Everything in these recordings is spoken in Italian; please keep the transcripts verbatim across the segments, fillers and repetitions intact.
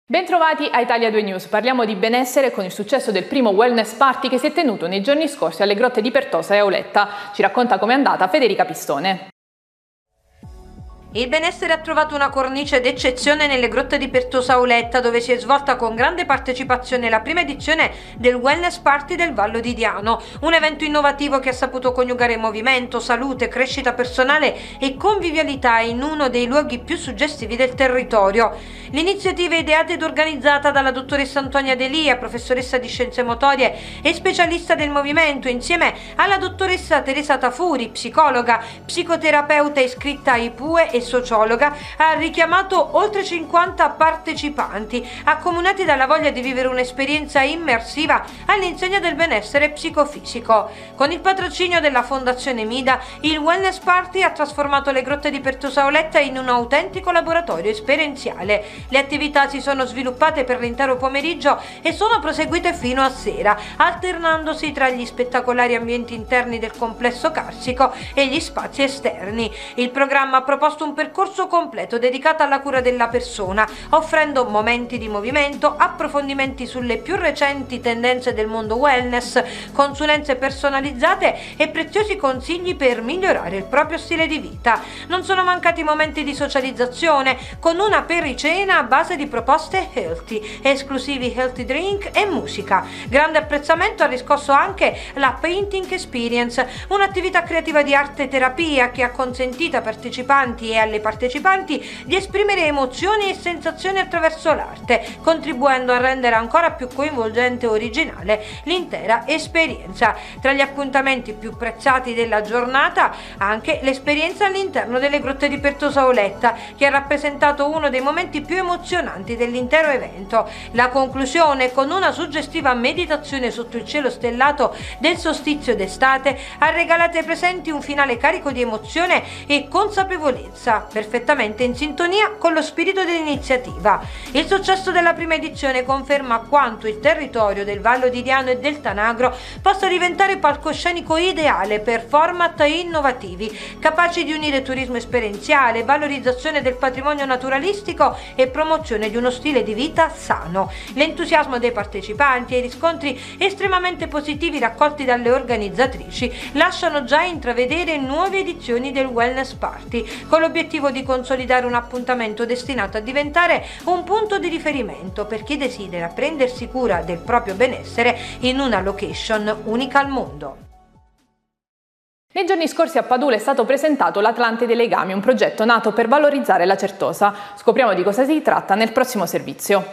Bentrovati a Italia due News, parliamo di benessere con il successo del primo wellness party che si è tenuto nei giorni scorsi alle grotte di Pertosa e Auletta. Ci racconta com'è andata Federica Pistone. Il benessere ha trovato una cornice d'eccezione nelle grotte di Pertosa Auletta, dove si è svolta con grande partecipazione la prima edizione del Wellness Party del Vallo di Diano, un evento innovativo che ha saputo coniugare movimento, salute, crescita personale e convivialità in uno dei luoghi più suggestivi del territorio. L'iniziativa è ideata ed organizzata dalla dottoressa Antonia Delia, professoressa di scienze motorie e specialista del movimento, insieme alla dottoressa Teresa Tafuri, psicologa, psicoterapeuta iscritta ai P U E e sociologa. Ha richiamato oltre cinquanta partecipanti, accomunati dalla voglia di vivere un'esperienza immersiva all'insegna del benessere psicofisico. Con il patrocinio della Fondazione Mida, il Wellness Party ha trasformato le grotte di Pertosa Auletta in un autentico laboratorio esperienziale. Le attività si sono sviluppate per l'intero pomeriggio e sono proseguite fino a sera, alternandosi tra gli spettacolari ambienti interni del complesso carsico e gli spazi esterni. Il programma ha proposto un un percorso completo dedicato alla cura della persona, offrendo momenti di movimento, approfondimenti sulle più recenti tendenze del mondo wellness, consulenze personalizzate e preziosi consigli per migliorare il proprio stile di vita. Non sono mancati momenti di socializzazione, con una pericena a base di proposte healthy, esclusivi healthy drink e musica. Grande apprezzamento ha riscosso anche la Painting Experience, un'attività creativa di arte terapia che ha consentito ai partecipanti e alle partecipanti di esprimere emozioni e sensazioni attraverso l'arte, contribuendo a rendere ancora più coinvolgente e originale l'intera esperienza. Tra gli appuntamenti più prezzati della giornata anche l'esperienza all'interno delle grotte di Pertosa Auletta, che ha rappresentato uno dei momenti più emozionanti dell'intero evento. La conclusione, con una suggestiva meditazione sotto il cielo stellato del solstizio d'estate, ha regalato ai presenti un finale carico di emozione e consapevolezza, perfettamente in sintonia con lo spirito dell'iniziativa. Il successo della prima edizione conferma quanto il territorio del Vallo di Diano e del Tanagro possa diventare palcoscenico ideale per format innovativi, capaci di unire turismo esperienziale, valorizzazione del patrimonio naturalistico e promozione di uno stile di vita sano. L'entusiasmo dei partecipanti e i riscontri estremamente positivi raccolti dalle organizzatrici lasciano già intravedere nuove edizioni del Wellness Party, con l'obiettivo di consolidare un appuntamento destinato a diventare un punto di riferimento per chi desidera prendersi cura del proprio benessere in una location unica al mondo. Nei giorni scorsi a Padula è stato presentato l'Atlante dei Legami, un progetto nato per valorizzare la Certosa. Scopriamo di cosa si tratta nel prossimo servizio.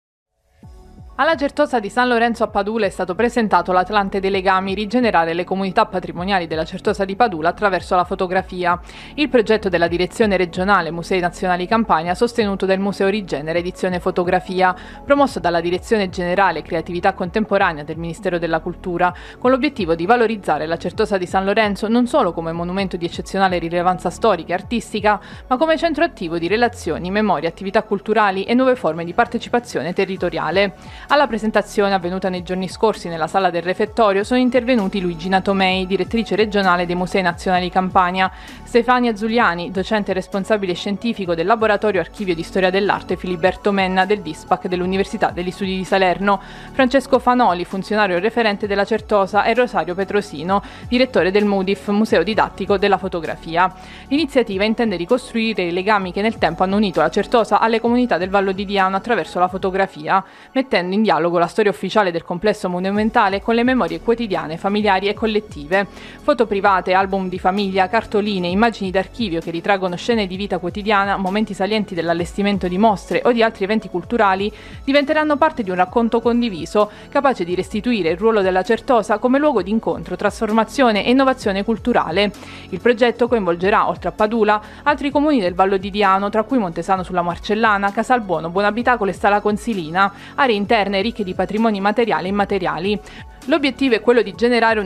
Alla Certosa di San Lorenzo a Padula è stato presentato l'Atlante dei Legami, rigenerare le comunità patrimoniali della Certosa di Padula attraverso la fotografia. Il progetto della Direzione Regionale Musei Nazionali Campania, sostenuto dal Museo Rigenere Edizione Fotografia, promosso dalla Direzione Generale Creatività Contemporanea del Ministero della Cultura, con l'obiettivo di valorizzare la Certosa di San Lorenzo non solo come monumento di eccezionale rilevanza storica e artistica, ma come centro attivo di relazioni, memorie, attività culturali e nuove forme di partecipazione territoriale. Alla presentazione, avvenuta nei giorni scorsi nella sala del refettorio, sono intervenuti Luigina Tomei, direttrice regionale dei Musei Nazionali Campania, Stefania Zuliani, docente responsabile scientifico del Laboratorio Archivio di Storia dell'Arte Filiberto Menna del DISPAC dell'Università degli Studi di Salerno, Francesco Fanoli, funzionario referente della Certosa, e Rosario Petrosino, direttore del MUDIF, Museo Didattico della Fotografia. L'iniziativa intende ricostruire i legami che nel tempo hanno unito la Certosa alle comunità del Vallo di Diano attraverso la fotografia, mettendo in dialogo la storia ufficiale del complesso monumentale con le memorie quotidiane, familiari e collettive. Foto private, album di famiglia, cartoline, immagini d'archivio che ritraggono scene di vita quotidiana, momenti salienti dell'allestimento di mostre o di altri eventi culturali diventeranno parte di un racconto condiviso, capace di restituire il ruolo della Certosa come luogo di incontro, trasformazione e innovazione culturale. Il progetto coinvolgerà, oltre a Padula, altri comuni del Vallo di Diano, tra cui Montesano sulla Marcellana, Casalbuono, Buonabitacolo e Stala Consilina, aree interne ricche di patrimoni materiali e immateriali. L'obiettivo è quello di generare un